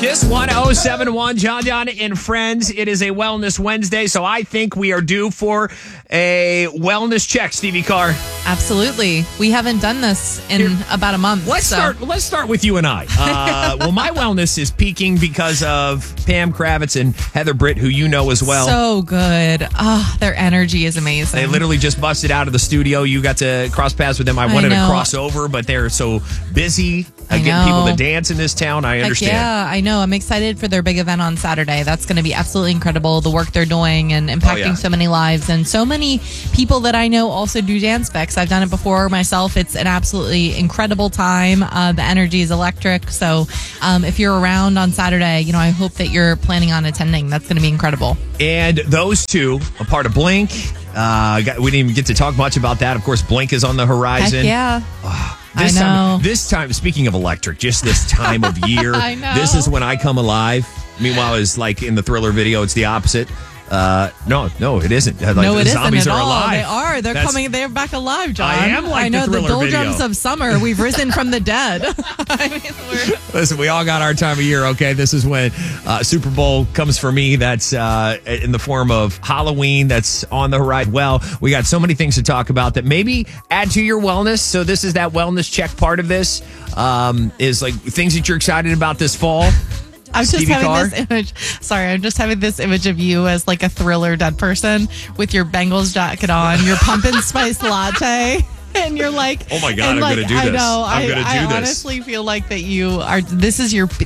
Kiss 1071, John and friends. It is a Wellness Wednesday, so I think we are due for a wellness check, Stevie Carr. Absolutely. We haven't done this in about a month. Let's start with you and I. Well, my wellness is peaking because of Pam Kravitz and Heather Britt, who you know as well. So good. Oh, their energy is amazing. They literally just busted out of the studio. You got to cross paths with them. I wanted to cross over, but they're so busy getting people to dance in this town. I understand. Yeah, I know. I'm excited for their big event on Saturday. That's going to be absolutely incredible, the work they're doing and impacting so many lives. And so many people that I know also do Dance Fix. I've done it before myself. It's an absolutely incredible time. The energy is electric. So if you're around on Saturday, I hope that you're planning on attending. That's going to be incredible. And those two, a part of Blink. We didn't even get to talk much about that. Of course, Blink is on the horizon. Heck yeah. I know. This time, speaking of electric, just this time of year, I know. This is when I come alive. Meanwhile, it's like in the Thriller video, it's the opposite. No, it isn't. No, it zombies isn't at are all. alive. They are. They're coming. They're back alive, John. I am like I know the Thriller doldrums video. of summer. We've risen from the dead. Listen, we all got our time of year, okay? This is when Super Bowl comes for me. That's in the form of Halloween that's on the horizon. Well, we got so many things to talk about that maybe add to your wellness. So this is that wellness check part of this, is like things that you're excited about this fall. I'm just having this image. Sorry, I'm just having this image of you as like a Thriller dead person with your Bengals jacket on, your pumpkin spice latte. And you're like, oh my God, I'm going to do this. I know. I'm going to do this. I honestly feel like that you are. This is your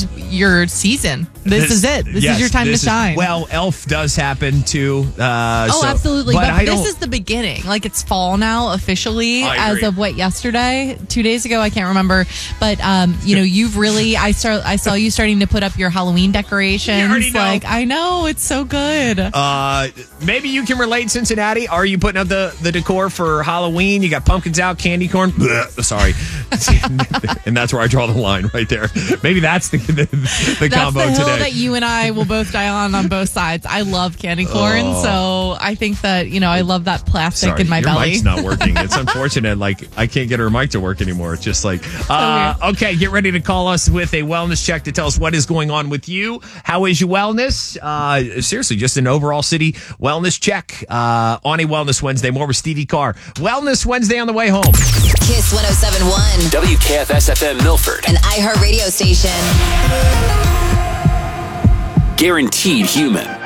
season. This is it. This is your time to shine. Well, Elf does happen too. Absolutely. But this is the beginning. Like it's fall now officially as of yesterday, 2 days ago. I can't remember. But you've really. I saw you starting to put up your Halloween decorations. You already know. Like I know it's so good. Maybe you can relate, Cincinnati. Are you putting up the decor for Halloween? You got pumpkins out, candy corn. Sorry, and that's where I draw the line right there. Maybe that's the combo the hill today. That you and I will both die on both sides. I love candy corn, so I think that I love that plastic in my belly. Your mic's not working. It's unfortunate. Like I can't get her mic to work anymore. It's just like okay. Get ready to call us with a wellness check to tell us what is going on with you. How is your wellness? Seriously, just an overall city wellness check on a Wellness Wednesday. More with Stevie Carr. Wellness Wednesday on the way home. Kiss 1071. WKFS FM Milford. An iHeart radio station. Guaranteed human.